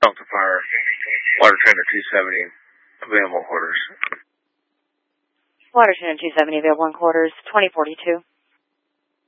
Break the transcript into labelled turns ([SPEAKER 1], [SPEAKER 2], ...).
[SPEAKER 1] Delta Fire, Water Trainer 270, available quarters.
[SPEAKER 2] Water Trainer 270, available in quarters, 2042.